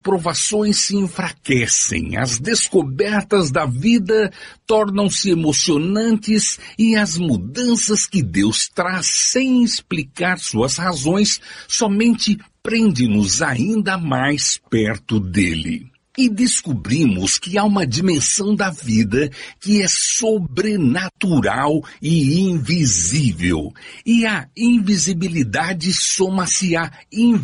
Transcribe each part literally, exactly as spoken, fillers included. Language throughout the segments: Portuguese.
provações se enfraquecem, as descobertas da vida tornam-se emocionantes e as mudanças que Deus traz sem explicar suas razões somente prende-nos ainda mais perto dele. E descobrimos que há uma dimensão da vida que é sobrenatural e invisível. E a invisibilidade soma-se à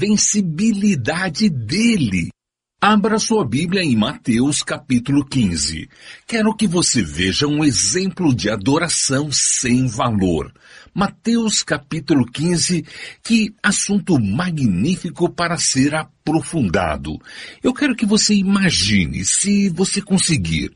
invencibilidade dele. Abra sua Bíblia em Mateus capítulo quinze. Quero que você veja um exemplo de adoração sem valor. Mateus capítulo quinze, que assunto magnífico para ser aprofundado. Eu quero que você imagine, se você conseguir,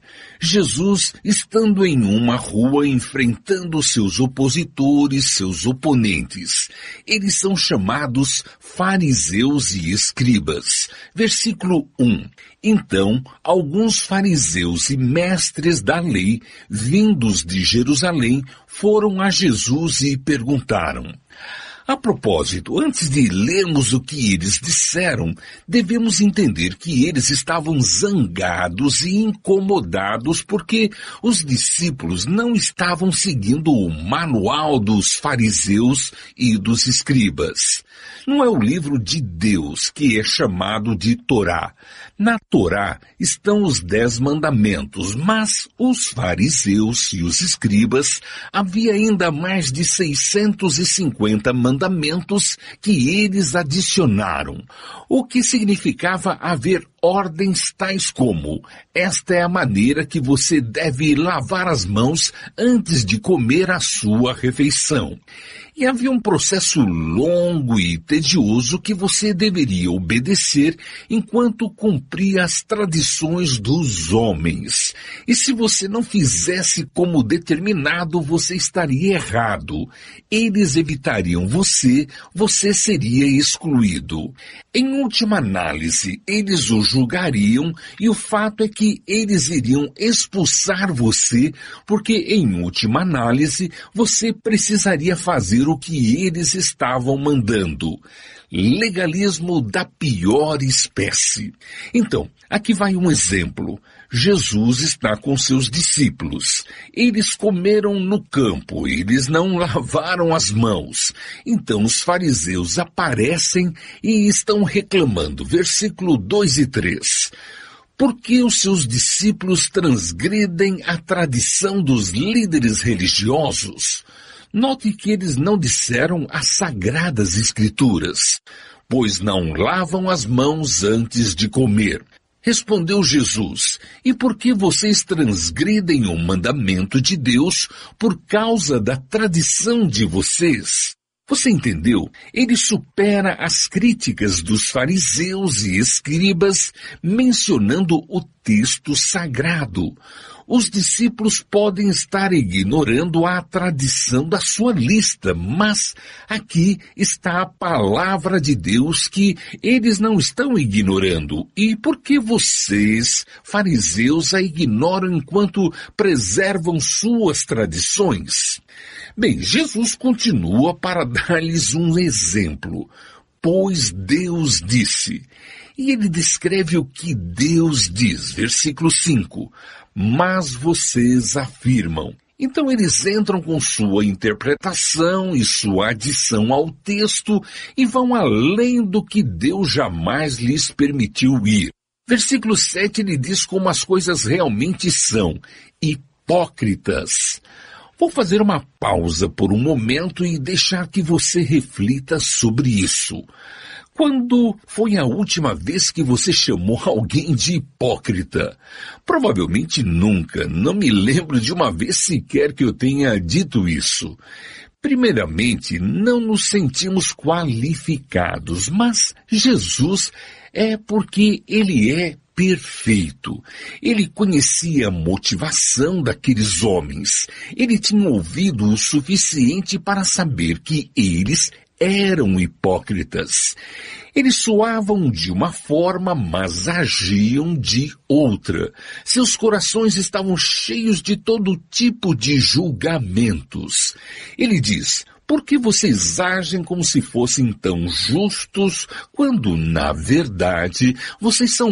Jesus estando em uma rua enfrentando seus opositores, seus oponentes. Eles são chamados fariseus e escribas. Versículo um. Então, alguns fariseus e mestres da lei, vindos de Jerusalém, foram a Jesus e perguntaram. A propósito, antes de lermos o que eles disseram, devemos entender que eles estavam zangados e incomodados porque os discípulos não estavam seguindo o manual dos fariseus e dos escribas. Não é o livro de Deus que é chamado de Torá. Na Torá estão os dez mandamentos, mas os fariseus e os escribas havia ainda mais de seiscentos e cinquenta mandamentos que eles adicionaram, o que significava haver ordens tais como: esta é a maneira que você deve lavar as mãos antes de comer a sua refeição. E havia um processo longo e tedioso que você deveria obedecer enquanto cumpria as tradições dos homens. E se você não fizesse como determinado, você estaria errado. Eles evitariam você, você seria excluído. Em última análise, eles o julgariam e o fato é que eles iriam expulsar você, porque em última análise, você precisaria fazer o que eles estavam mandando. Legalismo da pior espécie. Então, aqui vai um exemplo. Jesus está com seus discípulos. Eles comeram no campo, eles não lavaram as mãos. Então os fariseus aparecem e estão reclamando. Versículo dois e três. Porque os seus discípulos transgridem a tradição dos líderes religiosos? Note que eles não disseram as sagradas escrituras, pois não lavam as mãos antes de comer. Respondeu Jesus, e por que vocês transgridem o mandamento de Deus por causa da tradição de vocês? Você entendeu? Ele supera as críticas dos fariseus e escribas, mencionando o texto sagrado. Os discípulos podem estar ignorando a tradição da sua lista, mas aqui está a palavra de Deus que eles não estão ignorando. E por que vocês, fariseus, a ignoram enquanto preservam suas tradições? Bem, Jesus continua para dar-lhes um exemplo. Pois Deus disse. E ele descreve o que Deus diz. Versículo cinco. Mas vocês afirmam. Então eles entram com sua interpretação e sua adição ao texto e vão além do que Deus jamais lhes permitiu ir. Versículo sete ele diz como as coisas realmente são: hipócritas. Vou fazer uma pausa por um momento e deixar que você reflita sobre isso. Quando foi a última vez que você chamou alguém de hipócrita? Provavelmente nunca. Não me lembro de uma vez sequer que eu tenha dito isso. Primeiramente, não nos sentimos qualificados, mas Jesus é porque Ele é perfeito. Ele conhecia a motivação daqueles homens. Ele tinha ouvido o suficiente para saber que eles eram hipócritas. Eles soavam de uma forma, mas agiam de outra. Seus corações estavam cheios de todo tipo de julgamentos. Ele diz: por que vocês agem como se fossem tão justos, quando, na verdade, vocês são